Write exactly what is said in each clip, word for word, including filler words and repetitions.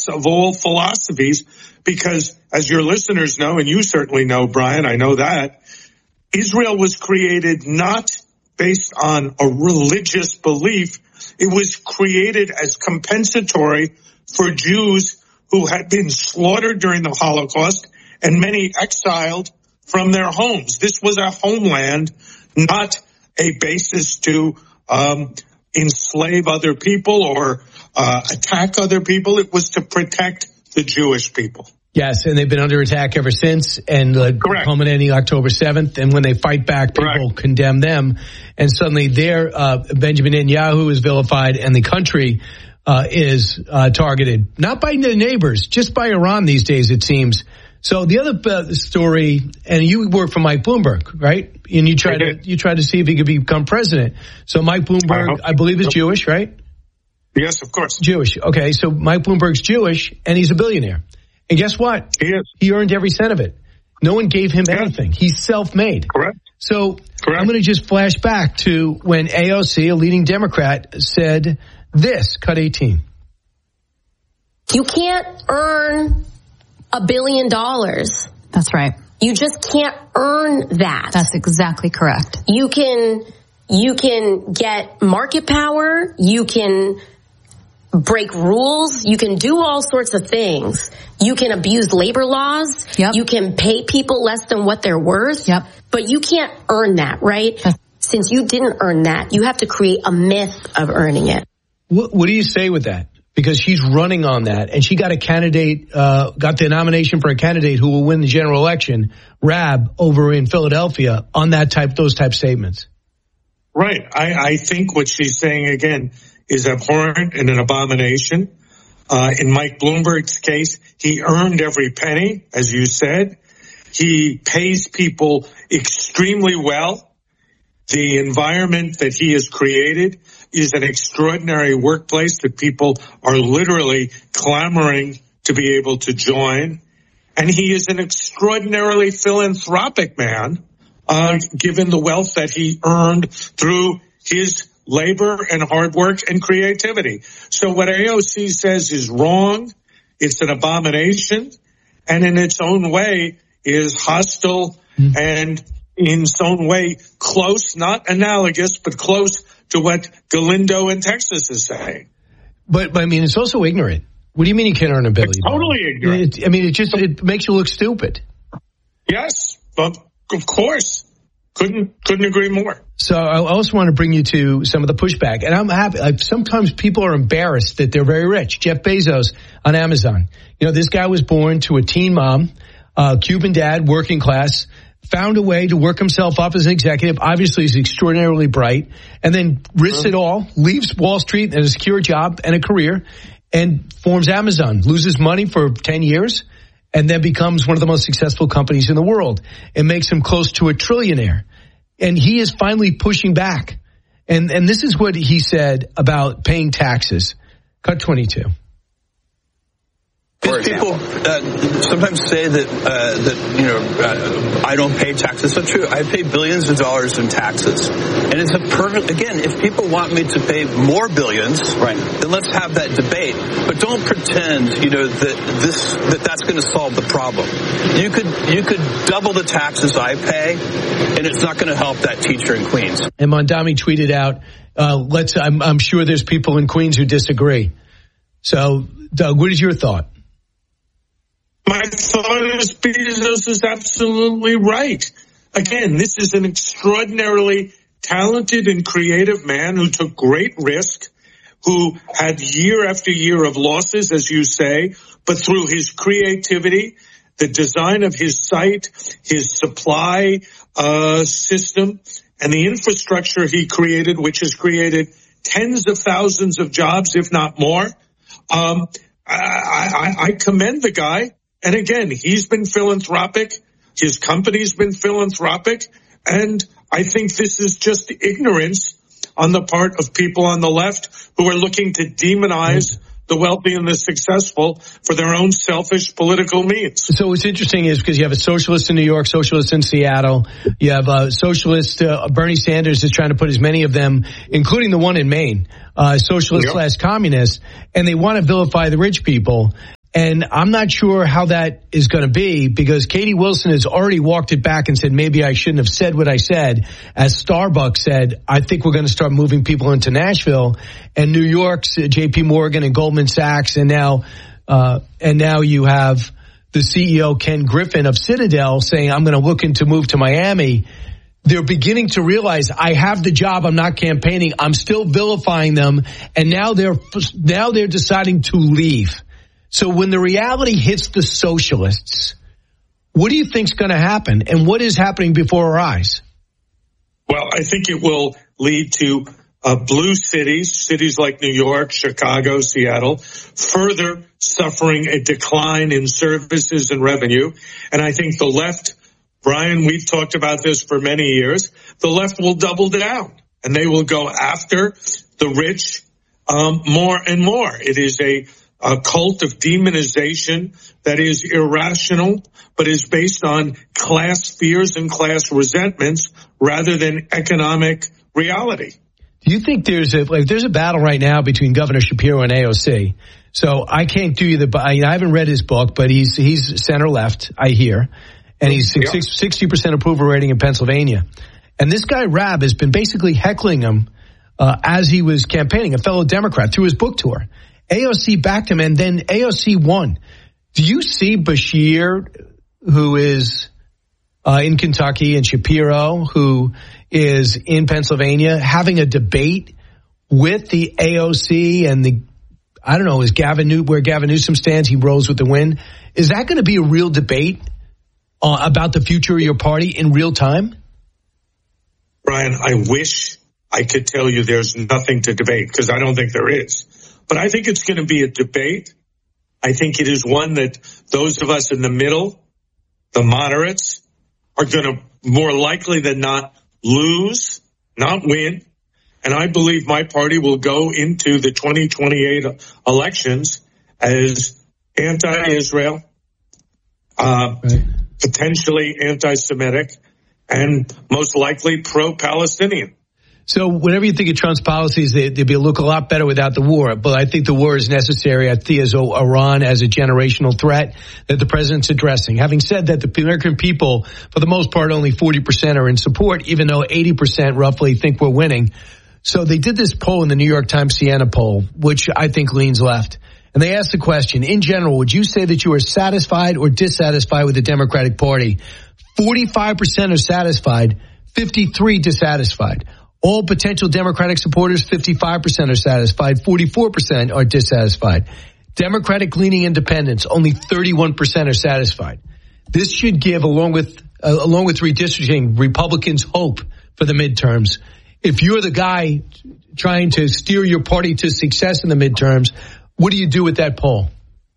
best of all philosophies, because as your listeners know, and you certainly know, Brian, I know that, Israel was created not based on a religious belief. It was created as compensatory for Jews who had been slaughtered during the Holocaust and many exiled from their homes. This was a homeland, not a basis to um, enslave other people or uh, attack other people. It was to protect the Jewish people. Yes, and they've been under attack ever since, and uh, culminating October seventh. And when they fight back, people Correct. condemn them. And suddenly there, uh, Benjamin Netanyahu is vilified, and the country uh, is uh, targeted, not by the neighbors, just by Iran these days, it seems. So the other uh, story, and you work for Mike Bloomberg, right? And you tried to you tried to see if he could become president. So Mike Bloomberg, I, I believe, is Jewish, right? Yes, of course. Jewish. Okay, so Mike Bloomberg's Jewish, and he's a billionaire. And guess what? He is. He earned every cent of it. No one gave him yeah. anything. He's self-made. Correct. So Correct. I'm going to just flash back to when A O C, a leading Democrat, said this, cut eighteen. You can't earn a billion dollars. That's right. You just can't earn that. That's exactly correct. You can, you can get market power. You can break rules. You can do all sorts of things. You can abuse labor laws. Yep. You can pay people less than what they're worth. Yep. But you can't earn that, right? Since you didn't earn that, you have to create a myth of earning it. What, what do you say with that? Because she's running on that, and she got a candidate, uh, got the nomination for a candidate who will win the general election, Raab, over in Philadelphia, on that type, those type statements. Right. I, I think what she's saying again is abhorrent and an abomination. Uh, in Mike Bloomberg's case, he earned every penny, as you said. He pays people extremely well. The environment that he has created is an extraordinary workplace that people are literally clamoring to be able to join. And he is an extraordinarily philanthropic man, uh, given the wealth that he earned through his labor and hard work and creativity. So what A O C says is wrong. It's an abomination, and in its own way is hostile mm. and in its own way close, not analogous, but close to what Galindo in Texas is saying. But, but I mean, it's also ignorant. What do you mean you can't earn a billion? It's totally ignorant. It, I mean, it just it makes you look stupid. Yes, but of course. Couldn't couldn't agree more. So I also want to bring you to some of the pushback. And I'm happy. Like, sometimes people are embarrassed that they're very rich. Jeff Bezos on Amazon. You know, this guy was born to a teen mom, uh, Cuban dad, working class, found a way to work himself up as an executive. Obviously, he's extraordinarily bright, and then risks it all, leaves Wall Street and a secure job and a career, and forms Amazon, loses money for ten years, and then becomes one of the most successful companies in the world. It makes him close to a trillionaire. And he is finally pushing back. And and this is what he said about paying taxes. Cut twenty-two. These people uh, sometimes say that, uh, that you know, uh, I don't pay taxes. It's not true. I pay billions of dollars in taxes. And it's a perfect, again, if people want me to pay more billions, right, then let's have that debate. But don't pretend, you know, that this that that's going to solve the problem. You could you could double the taxes I pay, and it's not going to help that teacher in Queens. And Mondami tweeted out, uh, let's, I'm, I'm sure there's people in Queens who disagree. So, Doug, what is your thought? My thought is Bezos is absolutely right. Again, this is an extraordinarily talented and creative man who took great risk, who had year after year of losses, as you say, but through his creativity, the design of his site, his supply uh, system, and the infrastructure he created, which has created tens of thousands of jobs, if not more. Um, I, I, I commend the guy. And again, he's been philanthropic. His company's been philanthropic. And I think this is just ignorance on the part of people on the left who are looking to demonize the wealthy and the successful for their own selfish political means. So what's interesting is because you have a socialist in New York, socialist in Seattle. You have a socialist, uh, Bernie Sanders is trying to put as many of them, including the one in Maine, uh, socialist yep. slash communist, and they want to vilify the rich people. And I'm not sure how that is going to be because Katie Wilson has already walked it back and said, maybe I shouldn't have said what I said. As Starbucks said, I think we're going to start moving people into Nashville, and New York's J P Morgan and Goldman Sachs. And now, uh, and now you have the C E O, Ken Griffin of Citadel, saying, I'm going to look into move to Miami. They're beginning to realize I have the job. I'm not campaigning. I'm still vilifying them. And now they're, now they're deciding to leave. So when the reality hits the socialists, what do you think's going to happen? And what is happening before our eyes? Well, I think it will lead to uh, blue cities, cities like New York, Chicago, Seattle, further suffering a decline in services and revenue. And I think the left, Brian, we've talked about this for many years, the left will double down and they will go after the rich um, more and more. It is a A cult of demonization that is irrational, but is based on class fears and class resentments rather than economic reality. Do you think there's a like there's a battle right now between Governor Shapiro and A O C? So I can't do you the I, I haven't read his book, but he's he's center left, I hear, and he's sixty percent approval rating in Pennsylvania. And this guy Rabb has been basically heckling him uh, as he was campaigning, a fellow Democrat, through his book tour. A O C backed him, and then A O C won. Do you see Beshear, who is uh, in Kentucky, and Shapiro, who is in Pennsylvania, having a debate with the A O C and the, I don't know, is Gavin New, where Gavin Newsom stands, he rolls with the wind. Is that going to be a real debate uh, about the future of your party in real time? Brian, I wish I could tell you there's nothing to debate, because I don't think there is. But I think it's going to be a debate. I think it is one that those of us in the middle, the moderates, are going to more likely than not lose, not win. And I believe my party will go into the twenty twenty-eight elections as anti-Israel, uh, right. potentially anti-Semitic, and most likely pro-Palestinian. So whenever you think of Trump's policies, they, they'd be look a lot better without the war. But I think the war is necessary. I see as Iran as a generational threat that the president's addressing. Having said that, the American people, for the most part, only forty percent are in support, even though eighty percent roughly think we're winning. So they did this poll in the New York Times Siena poll, which I think leans left. And they asked the question, in general, would you say that you are satisfied or dissatisfied with the Democratic Party? forty-five percent are satisfied, fifty-three dissatisfied. All potential Democratic supporters, fifty-five percent are satisfied, forty-four percent are dissatisfied. Democratic-leaning independents, only thirty-one percent are satisfied. This should give, along with uh, along with redistricting, Republicans hope for the midterms. If you're the guy trying to steer your party to success in the midterms, what do you do with that poll?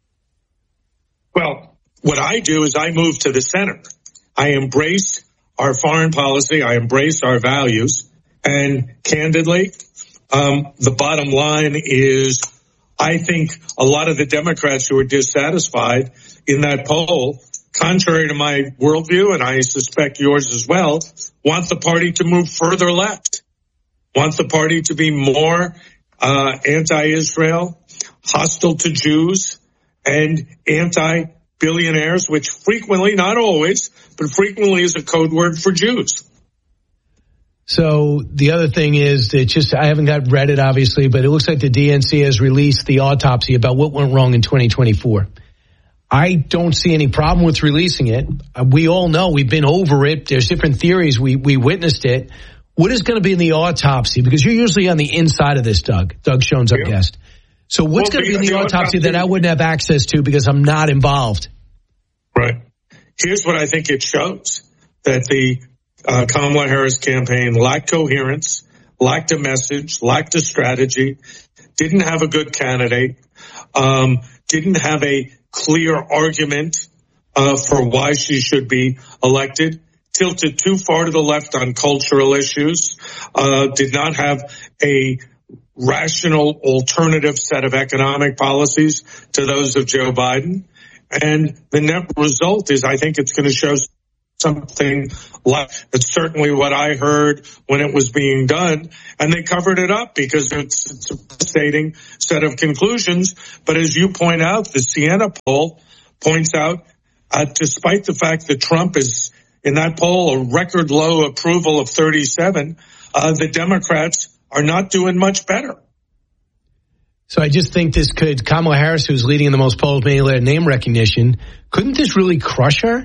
Well, what I do is I move to the center. I embrace our foreign policy. I embrace our values. And candidly, um, the bottom line is I think a lot of the Democrats who are dissatisfied in that poll, contrary to my worldview, and I suspect yours as well, want the party to move further left, want the party to be more uh, anti-Israel, hostile to Jews, and anti-billionaires, which frequently, not always, but frequently is a code word for Jews. So the other thing is that just, I haven't got read it obviously, but it looks like the D N C has released the autopsy about what went wrong in twenty twenty-four. I don't see any problem with releasing it. We all know we've been over it. There's different theories. We, we witnessed it. What is going to be in the autopsy? Because you're usually on the inside of this, Doug. Doug Schoen's our yeah. guest. So what's well, going to be in the, the autopsy, autopsy that I wouldn't have access to because I'm not involved? Right. Here's what I think it shows. That the Uh, Kamala Harris campaign lacked coherence, lacked a message, lacked a strategy, didn't have a good candidate, um, didn't have a clear argument uh, for why she should be elected, tilted too far to the left on cultural issues, uh, did not have a rational alternative set of economic policies to those of Joe Biden. And the net result is I think it's going to show something like, it's certainly what I heard when it was being done, and they covered it up because it's, it's a devastating set of conclusions. But as you point out, the Siena poll points out, uh, despite the fact that Trump is in that poll a record low approval of thirty-seven, uh, the Democrats are not doing much better. So I just think this could, Kamala Harris, who's leading in the most polls, may let name recognition, couldn't this really crush her?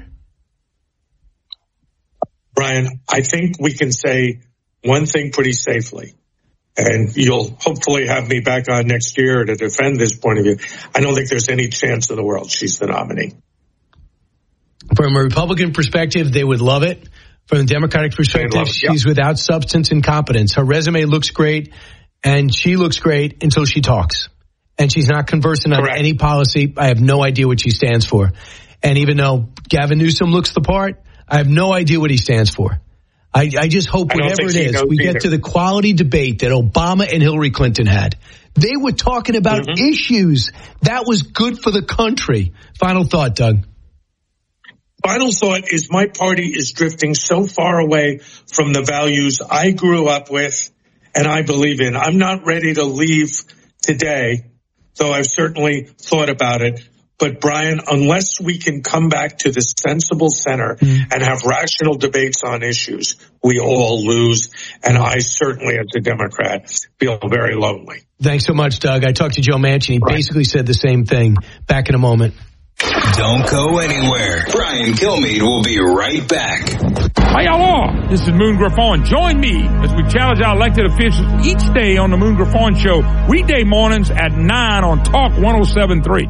Brian, I think we can say one thing pretty safely, and you'll hopefully have me back on next year to defend this point of view. I don't think there's any chance in the world she's the nominee. From a Republican perspective, they would love it. From the Democratic perspective, it, she's yep. without substance and competence. Her resume looks great, and she looks great until she talks. And she's not conversant on Correct. any policy. I have no idea what she stands for. And even though Gavin Newsom looks the part, I have no idea what he stands for. I, I just hope whatever it is, we either. get to the quality debate that Obama and Hillary Clinton had. They were talking about mm-hmm. issues. That was good for the country. Final thought, Doug. Final thought is my party is drifting so far away from the values I grew up with and I believe in. I'm not ready to leave today, though I've certainly thought about it. But, Brian, unless we can come back to the sensible center mm. and have rational debates on issues, we all lose. And I certainly, as a Democrat, feel very lonely. Thanks so much, Doug. I talked to Joe Manchin. He right. basically said the same thing. Back in a moment. Don't go anywhere. Brian Kilmeade will be right back. Hi, y'all are. This is Moon Griffon. Join me as we challenge our elected officials each day on the Moon Griffon Show, weekday mornings at nine on Talk one oh seven point three.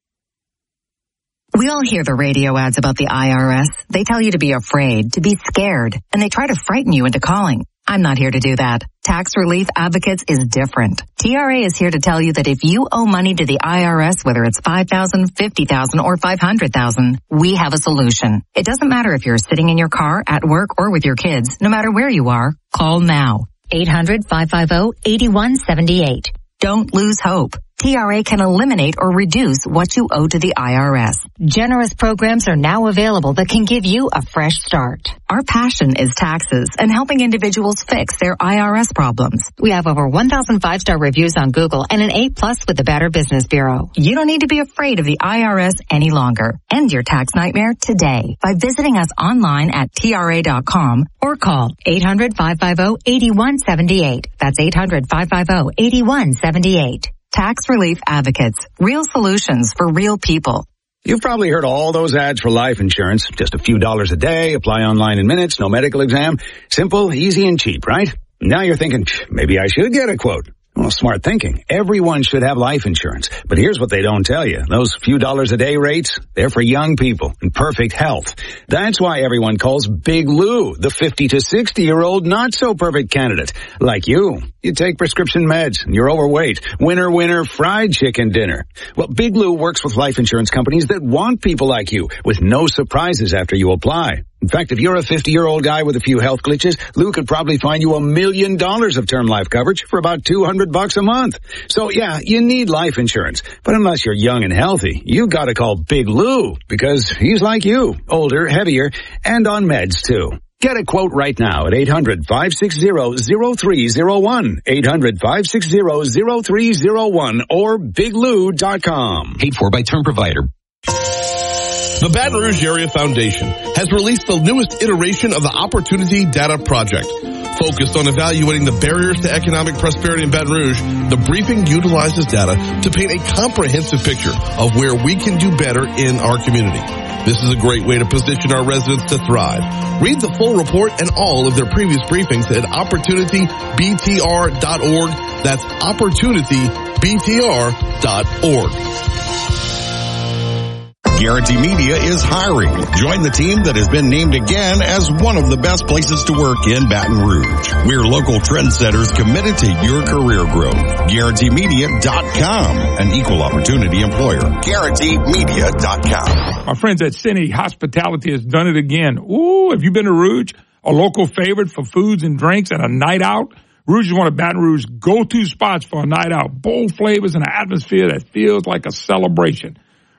We all hear the radio ads about the I R S. They tell you to be afraid, to be scared, and they try to frighten you into calling. I'm not here to do that. Tax Relief Advocates is different. T R A is here to tell you that if you owe money to the I R S, whether it's five thousand dollars, fifty thousand dollars, or five hundred thousand dollars, we have a solution. It doesn't matter if you're sitting in your car, at work, or with your kids. No matter where you are, call now. eight hundred, five five zero, eight one seven eight. Don't lose hope. T R A can eliminate or reduce what you owe to the I R S. Generous programs are now available that can give you a fresh start. Our passion is taxes and helping individuals fix their I R S problems. We have over one thousand five-star reviews on Google and an A plus with the Better Business Bureau. You don't need to be afraid of the I R S any longer. End your tax nightmare today by visiting us online at T R A dot com or call eight hundred, five five zero, eight one seven eight. That's eight hundred, five five zero, eight one seven eight. Tax Relief Advocates. Real solutions for real people. You've probably heard all those ads for life insurance. Just a few dollars a day, apply online in minutes, no medical exam. Simple, easy, and cheap, right? Now you're thinking, maybe I should get a quote. Well, smart thinking. Everyone should have life insurance. But here's what they don't tell you. Those few dollars a day rates, they're for young people in perfect health. That's why everyone calls Big Lou the fifty to sixty year old not so perfect candidate. Like you. You take prescription meds and you're overweight. Winner, winner, fried chicken dinner. Well, Big Lou works with life insurance companies that want people like you with no surprises after you apply. In fact, if you're a fifty-year-old guy with a few health glitches, Lou could probably find you a million dollars of term life coverage for about two hundred bucks a month. So yeah, you need life insurance. But unless you're young and healthy, you gotta call Big Lou because he's like you, older, heavier, and on meds too. Get a quote right now at eight hundred, five six zero, zero three zero one, eight hundred, five six zero, zero three zero one, or big lou dot com. Paid for by Term Provider. The Baton Rouge Area Foundation has released the newest iteration of the Opportunity Data Project. Focused on evaluating the barriers to economic prosperity in Baton Rouge, the briefing utilizes data to paint a comprehensive picture of where we can do better in our community. This is a great way to position our residents to thrive. Read the full report and all of their previous briefings at opportunity b t r dot org. That's opportunity b t r dot org. Guarantee Media is hiring. Join the team that has been named again as one of the best places to work in Baton Rouge. We're local trendsetters committed to your career growth. Guarantee Media dot com, an equal opportunity employer. Guarantee Media dot com. My friends at Cine Hospitality has done it again. Ooh, have you been to Rouge? A local favorite for foods and drinks and a night out? Rouge is one of Baton Rouge's go-to spots for a night out. Bold flavors and an atmosphere that feels like a celebration.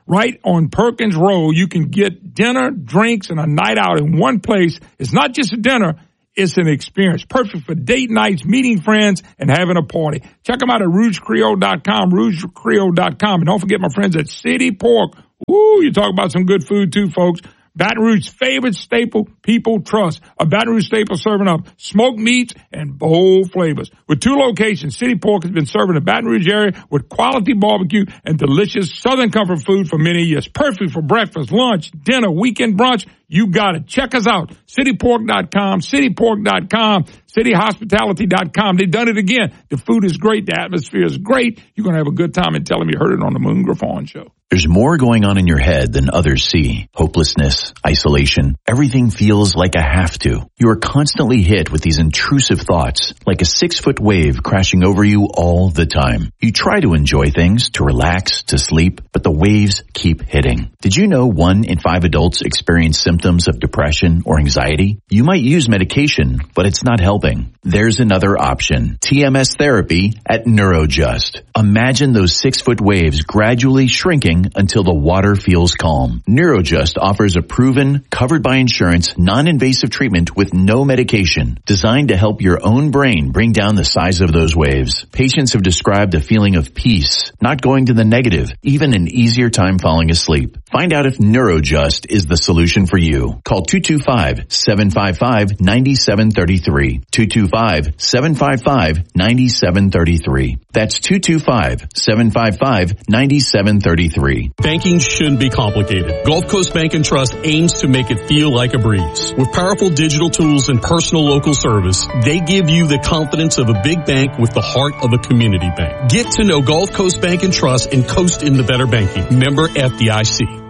right on Perkins Road. You can get dinner, drinks, and a night out in one place. It's not just a dinner. It's an experience. Perfect for date nights, meeting friends, and having a party. Check them out at rouge creole dot com, rouge creole dot com. And don't forget my friends at City Pork. Woo, you talk about some good food too, folks. Baton Rouge's favorite staple people trust. A Baton Rouge staple serving up smoked meats and bold flavors. With two locations, City Pork has been serving the Baton Rouge area with quality barbecue and delicious Southern comfort food for many years. Perfect for breakfast, lunch, dinner, weekend brunch. You got it. Check us out. city pork dot com, city pork dot com, city hospitality dot com. They've done it again. The food is great. The atmosphere is great. You're going to have a good time, and tell them you heard it on the Moon Griffon Show. There's more going on in your head than others see. Hopelessness, isolation, everything feels like a have to. You are constantly hit with these intrusive thoughts, like a six-foot wave crashing over you all the time. You try to enjoy things, to relax, to sleep, but the waves keep hitting. Did you know one in five adults experience symptoms of depression or anxiety? You might use medication, but it's not helping. There's another option. T M S therapy at Neurojust. Imagine those six-foot waves gradually shrinking until the water feels calm. Neurojust offers a proven, covered by insurance, non-invasive treatment with no medication, designed to help your own brain bring down the size of those waves. Patients have described a feeling of peace, not going to the negative, even an easier time falling asleep. Find out if Neurojust is the solution for you. Call two two five, seven five five, nine seven three three. two two five, seven five five, nine seven three three. That's two two five, seven five five, nine seven three three. Banking shouldn't be complicated. Gulf Coast Bank and Trust aims to make it feel like a breeze. With powerful digital tools and personal local service, they give you the confidence of a big bank with the heart of a community bank. Get to know Gulf Coast Bank and Trust and coast in the better banking. Member F D I C.